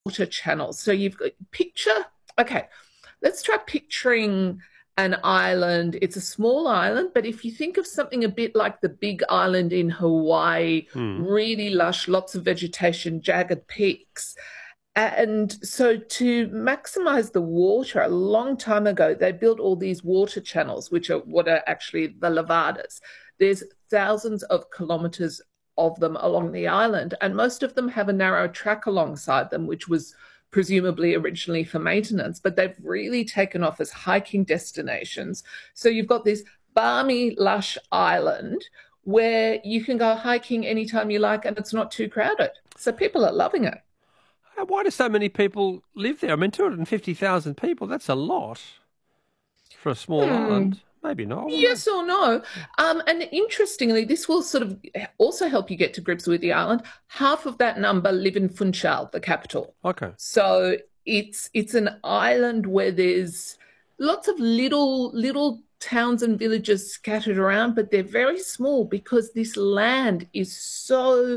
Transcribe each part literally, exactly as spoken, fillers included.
water channels. So you've got picture, okay, let's try picturing an island. It's a small island, but if you think of something a bit like the big island in Hawaii, Hmm. really lush, lots of vegetation, jagged peaks. And so to maximize the water, a long time ago, they built all these water channels, which are what are actually the lavadas. There's thousands of kilometers of them along the island, and most of them have a narrow track alongside them, which was presumably originally for maintenance, but they've really taken off as hiking destinations. So you've got this balmy, lush island where you can go hiking anytime you like and it's not too crowded. So people are loving it. Uh, Why do so many people live there? I mean, two hundred fifty thousand people, that's a lot for a small Hmm. island. Maybe not. I don't know. Yes or no? Um, and interestingly, this will sort of also help you get to grips with the island. Half of that number live in Funchal, the capital. Okay. So it's it's an island where there's lots of little little towns and villages scattered around, but they're very small because this land is so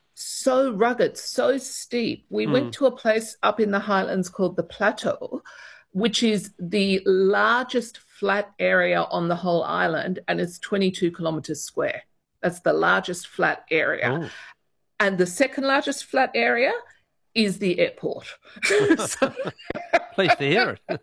so rugged, so steep. We Hmm. went to a place up in the highlands called the Plateau, which is the largest flat area on the whole island, and it's twenty-two kilometers square. That's the largest flat area. Oh. And the second largest flat area is the airport. So, Pleased to hear it.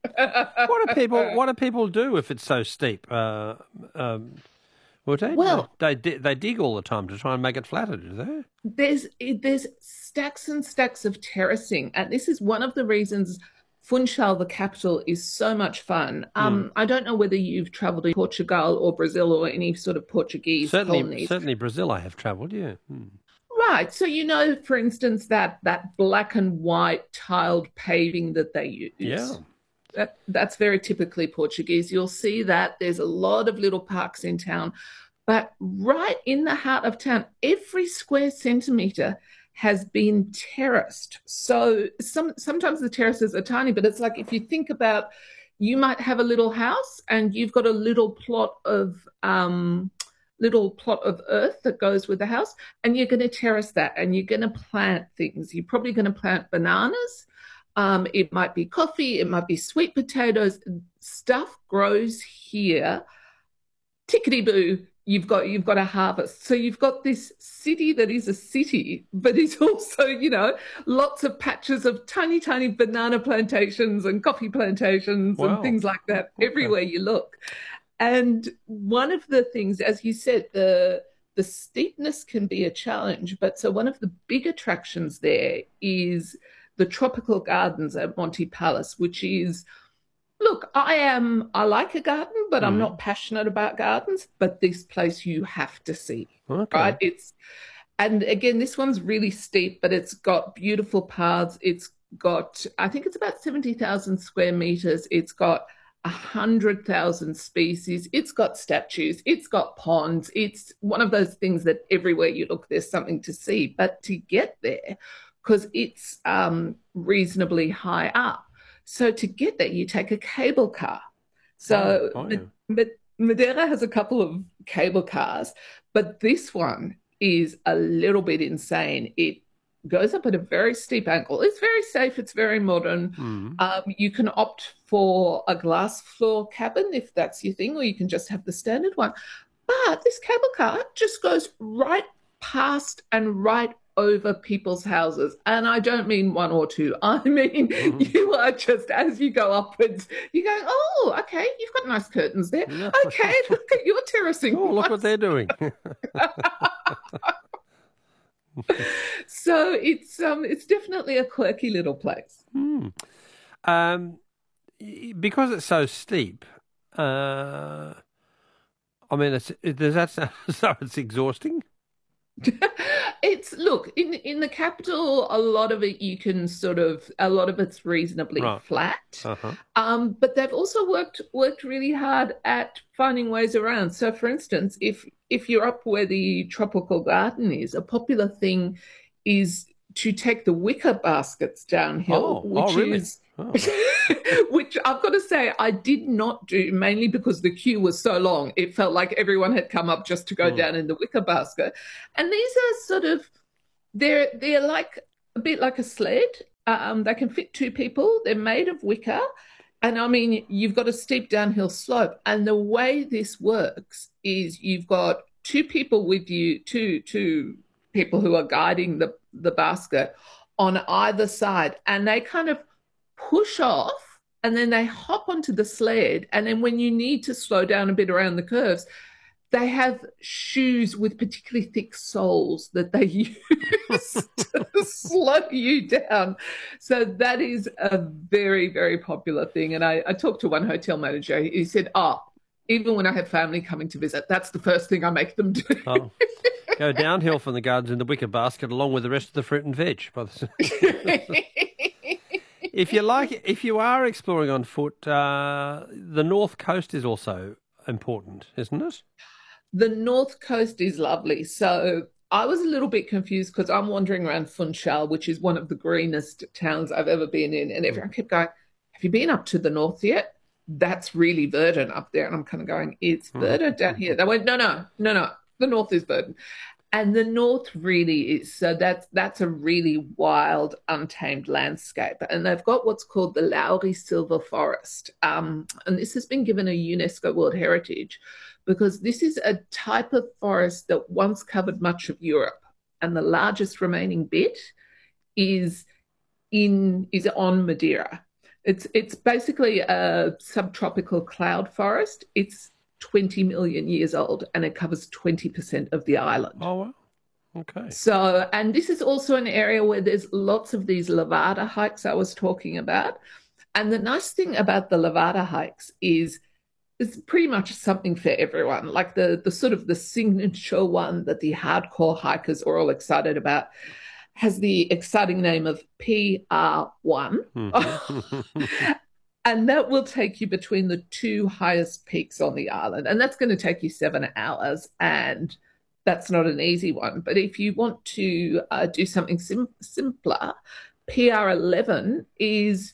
What do people What do people do if it's so steep? Uh, um, well, they, they well, they di- they dig all the time to try and make it flatter, do they? there's there's stacks and stacks of terracing, and this is one of the reasons Funchal, the capital, is so much fun. Hmm. Um, I don't know whether you've traveled to Portugal or Brazil or any sort of Portuguese Certainly, colonies. certainly Brazil. I have travelled. Yeah. Hmm. Right. So you know, for instance, that that black and white tiled paving that they Yeah. use. That that's very typically Portuguese. You'll see that there's a lot of little parks in town, but right in the heart of town, every square centimeter has been terraced. So some sometimes the terraces are tiny, but it's like if you think about, you might have a little house and you've got a little plot of um, little plot of earth that goes with the house, and you're going to terrace that, and you're going to plant things. You're probably going to plant bananas. Um, it might be coffee, it might be sweet potatoes. Stuff grows here. Tickety boo, you've got you've got a harvest. So you've got this city that is a city, but it's also, you know, lots of patches of tiny, tiny banana plantations and coffee plantations and Wow. things like that Okay. everywhere you look. And one of the things, as you said, the the steepness can be a challenge, but so one of the big attractions there is the tropical gardens at Monty Palace, which is, look, I am I like a garden, but I'm Hmm. not passionate about gardens, but this place you have to see, right? Okay. It's and again, this one's really steep, but it's got beautiful paths. It's got, I think it's about seventy thousand square meters. It's got one hundred thousand species. It's got statues. It's got ponds. It's one of those things that everywhere you look, there's something to see. But to get there, because it's um, reasonably high up. So to get there, you take a cable car. Oh. So Oh yeah. Madeira has a couple of cable cars, but this one is a little bit insane. It goes up at a very steep angle. It's very safe. It's very modern. Hmm. Um, you can opt for a glass floor cabin if that's your thing, or you can just have the standard one. But this cable car just goes right past and right over people's houses. And I don't mean one or two. I mean, Hmm. you are just, as you go upwards, you go, oh, okay, you've got nice curtains there. Yeah. Okay, look at your terracing. Oh, look what they're doing. So it's um it's definitely a quirky little place. Hmm. Um, y- because it's so steep. Uh, I mean, it's it, does that sound so it's exhausting? It's look in in the capital, a lot of it you can sort of a lot of it's reasonably Right. flat. Uh-huh. Um, but they've also worked worked really hard at finding ways around. So for instance, if if you're up where the tropical garden is, a popular thing is to take the wicker baskets downhill, Oh, oh, which really? is Oh, which I've got to say I did not do, mainly because the queue was so long. It felt like everyone had come up just to go hmm. down in the wicker basket. And these are sort of they're they're like a bit like a sled. Um, they can fit two people. They're made of wicker. And I mean, you've got a steep downhill slope. And the way this works is you've got two people with you, two two people who are guiding the, the basket on either side. And they kind of push off and then they hop onto the sled. And then when you need to slow down a bit around the curves, they have shoes with particularly thick soles that they use to slow you down. So that is a very, very popular thing. And I, I talked to one hotel manager. He said, oh, even when I have family coming to visit, that's the first thing I make them do. Oh, go downhill from the gardens in the wicker basket along with the rest of the fruit and veg. If you like, if you are exploring on foot, uh, the north coast is also important, isn't it? The north coast is lovely. So I was a little bit confused because I'm wandering around Funchal, which is one of the greenest towns I've ever been in. And everyone kept going, have you been up to the north yet? That's really verdant up there. And I'm kind of going, it's verdant down here. They went, no, no, no, no. The north is verdant. And the north really is. So that's that's a really wild, untamed landscape. And they've got what's called the Lowry Silver Forest. Um, and this has been given a UNESCO World Heritage because this is a type of forest that once covered much of Europe. And the largest remaining bit is in is on Madeira. It's it's basically a subtropical cloud forest. It's twenty million years old and it covers twenty percent of the island. Oh, wow. Okay. So, and this is also an area where there's lots of these Levada hikes I was talking about. And the nice thing about the Levada hikes is it's pretty much something for everyone. Like the, the sort of the signature one that the hardcore hikers are all excited about has the exciting name of P R one. Mm-hmm. And that will take you between the two highest peaks on the island. And that's going to take you seven hours. And that's not an easy one. But if you want to uh, do something sim- simpler, P R eleven is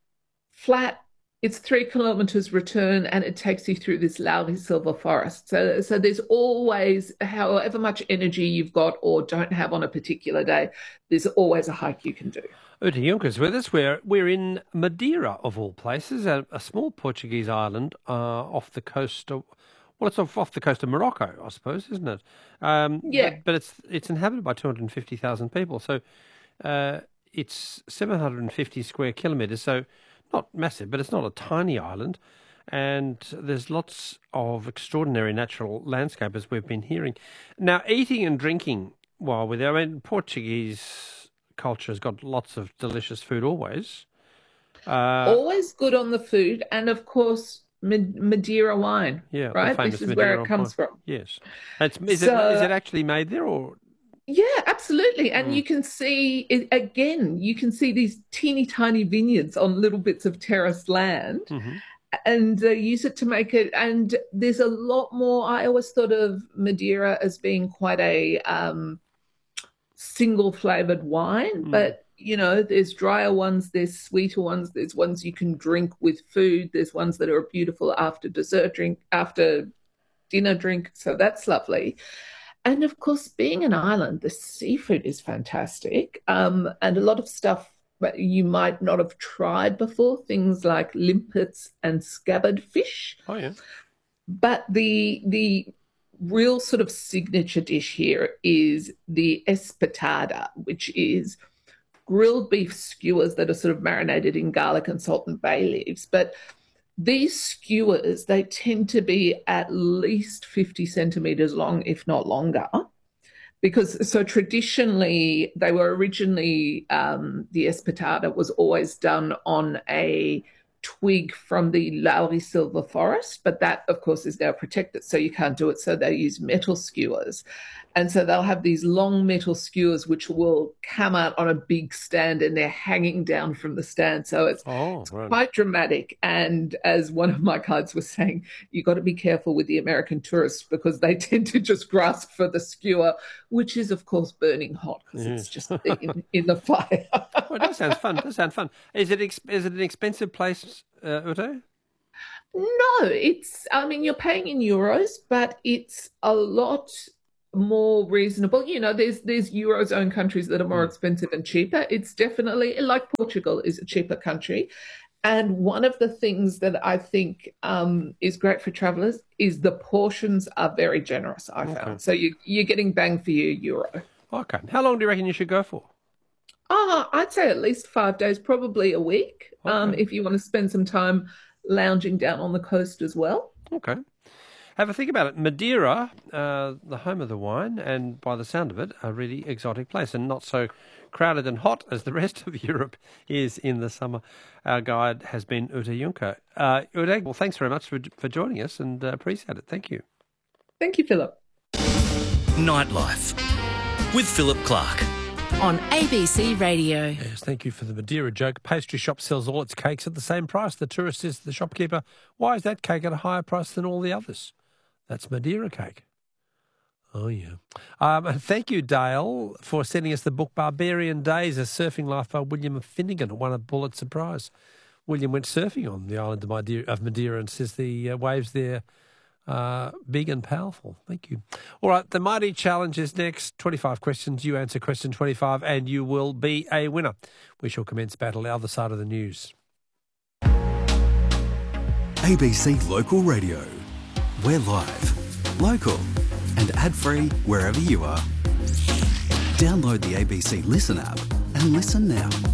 flat. It's three kilometres return and it takes you through this Lowry Silver Forest. So, so there's always, however much energy you've got or don't have on a particular day, there's always a hike you can do. Ute Jonker's with us. We're, we're in Madeira, of all places, a, a small Portuguese island uh, off the coast of, well, it's off, off the coast of Morocco, I suppose, isn't it? Um, yeah. But, but it's it's inhabited by two hundred fifty thousand people. So uh, it's seven hundred fifty square kilometres, so not massive, but it's not a tiny island. And there's lots of extraordinary natural landscape, as we've been hearing. Now, eating and drinking while we're there, I mean, Portuguese culture has got lots of delicious food always. Uh, always good on the food. And, of course, Madeira wine, yeah, right? This is Madeira where it comes wine. from. Yes. It's, is, so, it, is it actually made there or...? Yeah, absolutely. And mm. you can see, it, again, you can see these teeny tiny vineyards on little bits of terraced land mm-hmm. and uh, use it to make it. And there's a lot more. I always thought of Madeira as being quite a um, single flavored wine, mm. but, you know, there's drier ones, there's sweeter ones, there's ones you can drink with food, there's ones that are beautiful after dessert drink, after dinner drink. So that's lovely. And, of course, being an island, the seafood is fantastic. Um, and a lot of stuff that you might not have tried before, things like limpets and scabbard fish. Oh, yeah. But the the real sort of signature dish here is the espetada, which is grilled beef skewers that are sort of marinated in garlic and salt and bay leaves. But these skewers, they tend to be at least fifty centimetres long, if not longer, because so traditionally they were originally, um, the espetada was always done on a twig from the Lowry Silver Forest, but that, of course, is now protected, so you can't do it. So they use metal skewers. And so they'll have these long metal skewers which will come out on a big stand and they're hanging down from the stand. So it's, oh, it's right. quite dramatic. And as one of my guides was saying, you got to be careful with the American tourists because they tend to just grasp for the skewer, which is, of course, burning hot because yes. it's just in, in the fire. Well, that sounds fun. That sounds fun. Is it, ex- is it an expensive place, uh, Ute? No, it's, I mean, you're paying in euros, but it's a lot more reasonable. You know, there's there's Eurozone countries that are more Mm. expensive and cheaper. It's definitely like Portugal is a cheaper country. And one of the things that I think um, is great for travelers is the portions are very generous, I Okay. found. So you, you're getting bang for your euro. Okay. How long do you reckon you should go for? Oh, I'd say at least five days, probably a week, um, Okay. if you want to spend some time lounging down on the coast as well. Okay. Have a think about it. Madeira, uh, the home of the wine, and by the sound of it, a really exotic place and not so crowded and hot as the rest of Europe is in the summer. Our guide has been Ute Juncker. Uh, Ute, well, thanks very much for, for joining us and uh, appreciate it. Thank you. Thank you, Philip. Nightlife with Philip Clark. On A B C Radio. Yes, thank you for the Madeira joke. Pastry shop sells all its cakes at the same price. The tourist says to the shopkeeper, why is that cake at a higher price than all the others? That's Madeira cake. Oh, yeah. Um, thank you, Dale, for sending us the book Barbarian Days, A Surfing Life by William Finnegan. It won a Pulitzer Prize. William went surfing on the island of Madeira, of Madeira and says the uh, waves there are big and powerful. Thank you. All right, the Mighty Challenge is next. twenty-five questions. You answer question twenty-five and you will be a winner. We shall commence battle the other side of the news. A B C Local Radio. We're live, local and ad-free wherever you are. Download the A B C Listen app and listen now.